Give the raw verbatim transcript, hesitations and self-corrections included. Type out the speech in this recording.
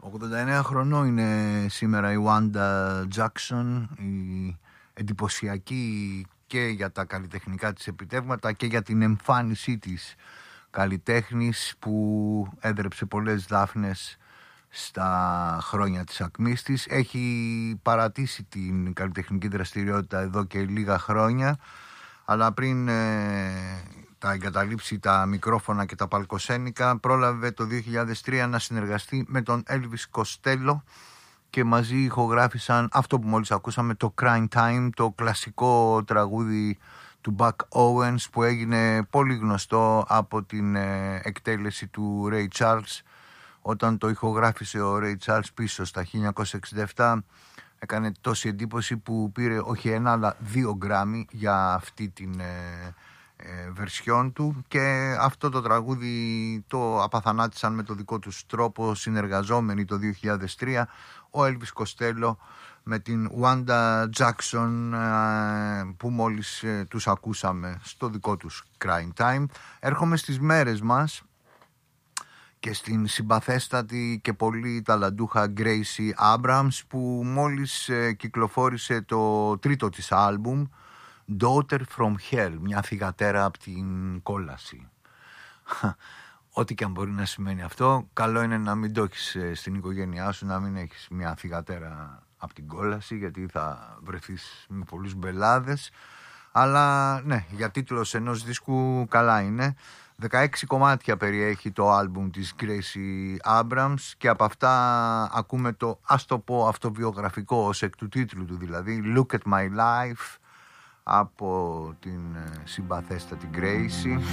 ογδόντα εννέα χρονών είναι σήμερα η Wanda Jackson, η εντυπωσιακή και για τα καλλιτεχνικά της επιτεύγματα και για την εμφάνισή της καλλιτέχνης που έδρεψε πολλές δάφνες στα χρόνια της ακμής της. Έχει παρατήσει την καλλιτεχνική δραστηριότητα εδώ και λίγα χρόνια, αλλά πριν ε, τα εγκαταλείψει τα μικρόφωνα και τα παλκοσένικα, πρόλαβε το δύο χιλιάδες τρία να συνεργαστεί με τον Elvis Costello και μαζί ηχογράφησαν αυτό που μόλις ακούσαμε, το Crying Time, το κλασικό τραγούδι του Buck Owens που έγινε πολύ γνωστό από την ε, εκτέλεση του Ray Charles. Όταν το ηχογράφησε ο Ray Charles πίσω στα χίλια εννιακόσια εξήντα επτά, έκανε τόση εντύπωση που πήρε όχι ένα αλλά δύο γκράμι για αυτή την ε, ε, βερσιόν του, και αυτό το τραγούδι το απαθανάτησαν με το δικό τους τρόπο συνεργαζόμενοι το δύο χιλιάδες τρία ο Elvis Costello με την Wanda Jackson ε, που μόλις ε, τους ακούσαμε στο δικό τους Crying Time. Έρχομαι στις μέρες μας και στην συμπαθέστατη και πολύ ταλαντούχα Gracie Abrams που μόλις ε, κυκλοφόρησε το τρίτο της άλμπουμ Daughter from Hell, μια θυγατέρα από την κόλαση. Ό,τι και αν μπορεί να σημαίνει αυτό, καλό είναι να μην το έχεις στην οικογένειά σου, να μην έχεις μια θυγατέρα από την κόλαση, γιατί θα βρεθείς με πολλούς μπελάδες. Αλλά ναι, για τίτλος ενός δίσκου καλά είναι. δεκαέξι κομμάτια περιέχει το άλμπουμ της Gracie Abrams και από αυτά ακούμε το, ας το πω, αυτοβιογραφικό ως εκ του τίτλου του δηλαδή, Look at My Life, από την συμπαθέστατη Gracie.